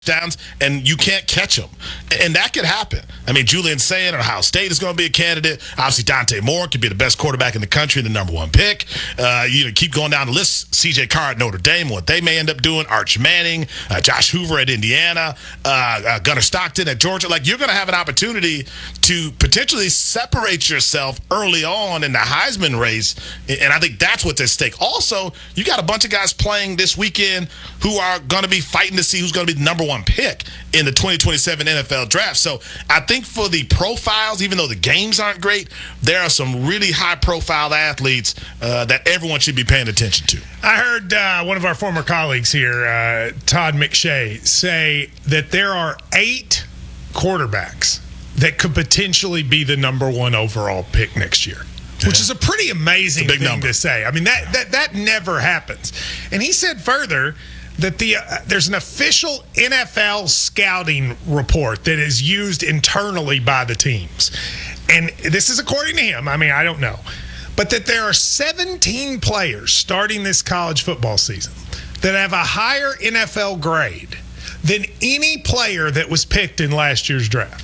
touchdowns, and you can't catch them. And that could happen. I mean, Julian saying Ohio State is going to be a candidate. Obviously, Dante Moore could be the best quarterback in the country, the number one pick. Keep going down the list. C.J. Carr at Notre Dame, what they may end up doing. Arch Manning, Josh Hoover at Indiana, Gunnar Stockton at Georgia. Like, you're going to have an opportunity to potentially separate yourself early on in the Heisman race, and I think that's what's at stake. Also, you got a bunch of guys playing this weekend who are going to be fighting to see who's going to be the number one pick in the 2027 NFL draft. So I think for the profiles, even though the games aren't great, there are some really high-profile athletes that everyone should be paying attention to. I heard one of our former colleagues here, Todd McShay, say that there are 8 quarterbacks that could potentially be the number one overall pick next year. Which is a pretty amazing thing to say. I mean, that never happens. And he said further that there's an official NFL scouting report that is used internally by the teams. And this is according to him. I mean, I don't know. But that there are 17 players starting this college football season that have a higher NFL grade than any player that was picked in last year's draft.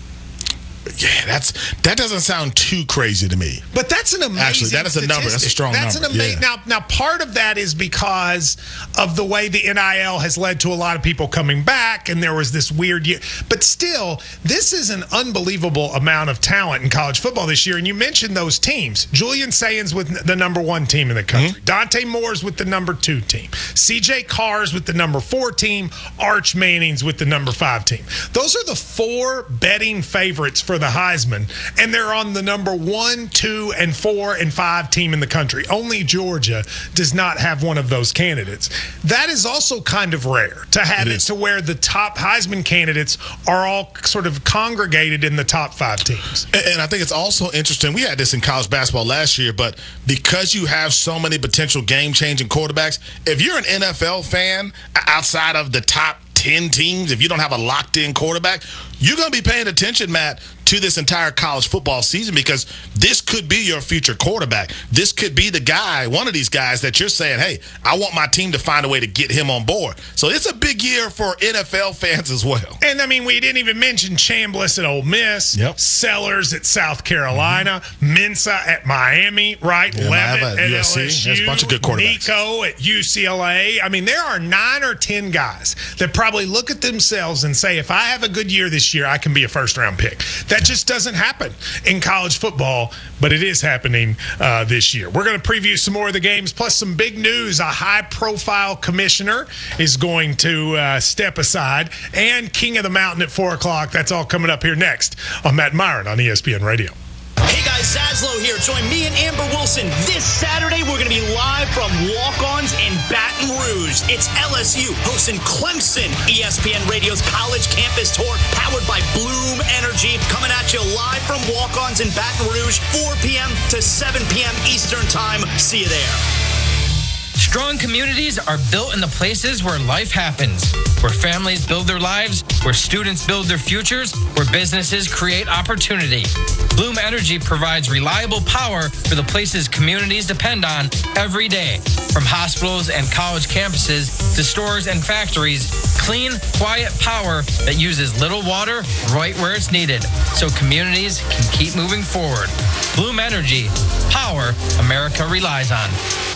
Yeah, that doesn't sound too crazy to me. But that's an amazing Actually, that is a number. That's a strong number. Now, part of that is because of the way the NIL has led to a lot of people coming back, and there was this weird year. But still, this is an unbelievable amount of talent in college football this year. And you mentioned those teams. Julian Sayans with the number 1 team in the country. Mm-hmm. Dante Moore's with the number 2 team. C.J. Carr's with the number 4 team. Arch Manning's with the number 5 team. Those are the 4 betting favorites for the Heisman, and they're on the number 1, 2, and 4, and 5 team in the country. Only Georgia does not have one of those candidates. That is also kind of rare to have it to where the top Heisman candidates are all sort of congregated in the top 5 teams. And I think it's also interesting. We had this in college basketball last year, but because you have so many potential game-changing quarterbacks, if you're an NFL fan outside of the top 10 teams, if you don't have a locked-in quarterback, you're going to be paying attention, Matt, to this entire college football season, because this could be your future quarterback. This could be the guy, one of these guys that you're saying, hey, I want my team to find a way to get him on board. So it's a big year for NFL fans as well. And, I mean, we didn't even mention Chambliss at Ole Miss, Sellers at South Carolina, Mensah at Miami, right? Yeah, Levitt at USC. LSU. There's a bunch of good quarterbacks. Nico at UCLA. I mean, there are 9 or 10 guys that probably look at themselves and say, if I have a good year this year, I can be a first-round pick. That just doesn't happen in college football, but it is happening this year. We're going to preview some more of the games, plus some big news. A high-profile commissioner is going to step aside, and King of the Mountain at 4 o'clock. That's all coming up here next on Matt Myron on ESPN Radio. Hey guys, Zaslow here. Join me and Amber Wilson this Saturday. We're going to be live from Walk-Ons in Baton Rouge. It's LSU hosting Clemson. ESPN Radio's College Campus Tour, powered by Bloom Energy, coming at you live from Walk-Ons in Baton Rouge, 4 p.m. to 7 p.m. Eastern Time. See you there. Strong communities are built in the places where life happens, where families build their lives, where students build their futures, where businesses create opportunity. Bloom Energy provides reliable power for the places communities depend on every day. From hospitals and college campuses to stores and factories, clean, quiet power that uses little water right where it's needed, so communities can keep moving forward. Bloom Energy, power America relies on.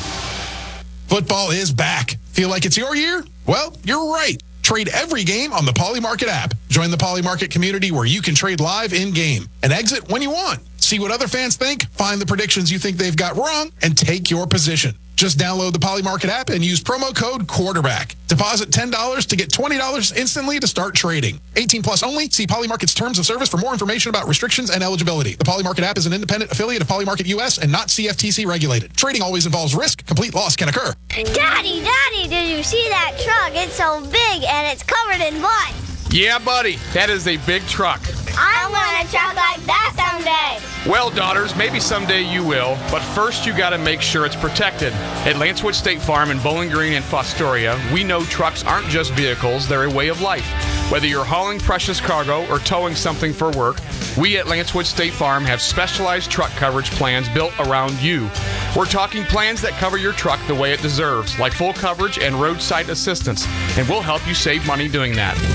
Football is back. Feel like it's your year? Well, you're right. Trade every game on the Poly Market app. Join the Poly Market community where you can trade live in-game and exit when you want. See what other fans think, find the predictions you think they've got wrong, and take your position. Just download the Poly Market app and use promo code QUARTERBACK. Deposit $10 to get $20 instantly to start trading. 18 plus only. See Poly Market's terms of service for more information about restrictions and eligibility. The Poly Market app is an independent affiliate of Poly Market US and not CFTC regulated. Trading always involves risk. Complete loss can occur. Daddy, did you see that truck? It's so big and it's covered in mud. Yeah, buddy. That is a big truck. I want a truck like that someday. someday. Well, daughters, maybe someday you will, but first you got to make sure it's protected. At Lancewood State Farm in Bowling Green and Fostoria, we know trucks aren't just vehicles, they're a way of life. Whether you're hauling precious cargo or towing something for work, we at Lancewood State Farm have specialized truck coverage plans built around you. We're talking plans that cover your truck the way it deserves, like full coverage and roadside assistance, and we'll help you save money doing that.